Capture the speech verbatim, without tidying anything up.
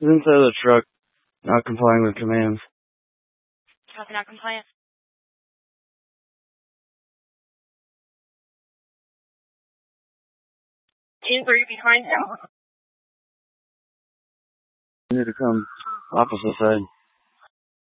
He's inside of the truck, not complying with commands. How's not compliant? Team three behind him. You need to come opposite side.